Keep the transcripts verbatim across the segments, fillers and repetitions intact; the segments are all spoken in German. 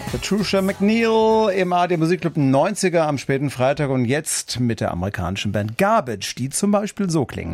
Patricia McNeil im A R D Musikclub neunziger am späten Freitag und jetzt mit der amerikanischen Band Garbage, die zum Beispiel so klingen.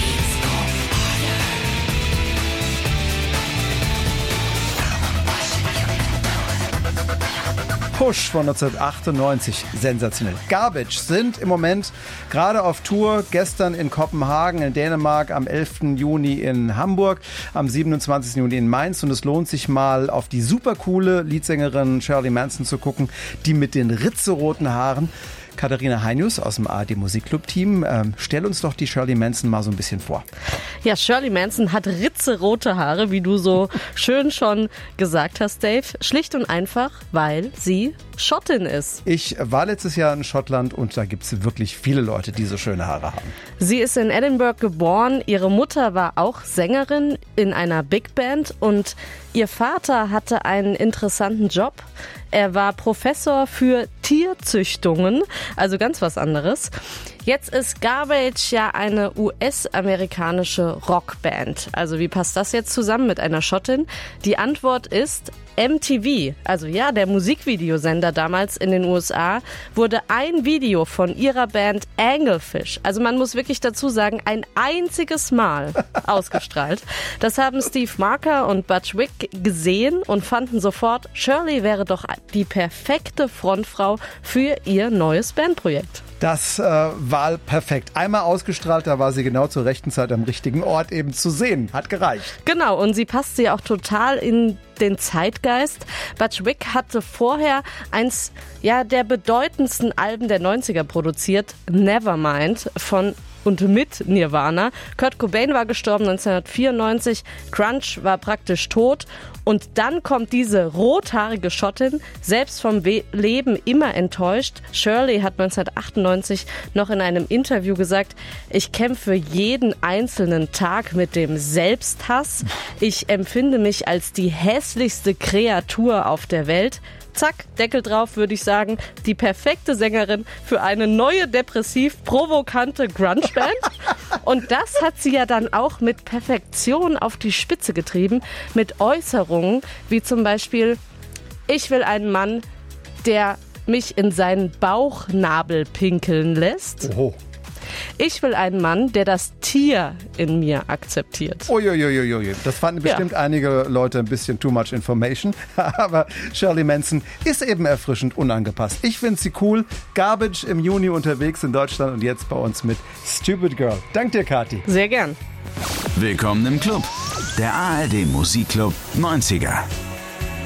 Push von neunzehnhundertachtundneunzig, sensationell. Garbage sind im Moment gerade auf Tour, gestern in Kopenhagen, in Dänemark, am elften Juni in Hamburg, am siebenundzwanzigsten Juni in Mainz und es lohnt sich mal auf die supercoole Leadsängerin Shirley Manson zu gucken, die mit den ritzeroten Haaren. Katharina Heinius aus dem A R D Musikclub-Team. Ähm, stell uns doch die Shirley Manson mal so ein bisschen vor. Ja, Shirley Manson hat ritzerote Haare, wie du so schön schon gesagt hast, Dave. Schlicht und einfach, weil sie Schottin ist. Ich war letztes Jahr in Schottland und da gibt es wirklich viele Leute, die so schöne Haare haben. Sie ist in Edinburgh geboren. Ihre Mutter war auch Sängerin in einer Big Band und ihr Vater hatte einen interessanten Job. Er war Professor für Tierzüchtungen, also ganz was anderes. Jetzt ist Garbage ja eine U S-amerikanische Rockband. Also wie passt das jetzt zusammen mit einer Schottin? Die Antwort ist M T V, also ja, der Musikvideosender damals in den U S A, wurde ein Video von ihrer Band Anglefish, also man muss wirklich dazu sagen, ein einziges Mal ausgestrahlt. Das haben Steve Marker und Butch Vig gesehen und fanden sofort, Shirley wäre doch die perfekte Frontfrau für ihr neues Bandprojekt. Das äh, war perfekt. Einmal ausgestrahlt, da war sie genau zur rechten Zeit am richtigen Ort eben zu sehen. Hat gereicht. Genau, und sie passt sie auch total in den Zeitgeist. Butch Vig hatte vorher eins ja, der bedeutendsten Alben der neunziger produziert, Nevermind von und mit Nirvana. Kurt Cobain war gestorben neunzehnhundertvierundneunzig, Grunge war praktisch tot und dann kommt diese rothaarige Schottin, selbst vom We- Leben immer enttäuscht. Shirley hat neunzehnhundertachtundneunzig noch in einem Interview gesagt, ich kämpfe jeden einzelnen Tag mit dem Selbsthass. Ich empfinde mich als die hässlichste Kreatur auf der Welt. Zack, Deckel drauf, würde ich sagen. Die perfekte Sängerin für eine neue, depressiv-provokante Grunge-Band. Und das hat sie ja dann auch mit Perfektion auf die Spitze getrieben. Mit Äußerungen wie zum Beispiel, ich will einen Mann, der mich in seinen Bauchnabel pinkeln lässt. Oho. Ich will einen Mann, der das Tier in mir akzeptiert. Uiuiuiui, das fanden bestimmt ja. einige Leute ein bisschen too much information. Aber Shirley Manson ist eben erfrischend unangepasst. Ich finde sie cool. Garbage im Juni unterwegs in Deutschland und jetzt bei uns mit Stupid Girl. Dank dir, Kathi. Sehr gern. Willkommen im Club. Der A R D Musikclub neunziger.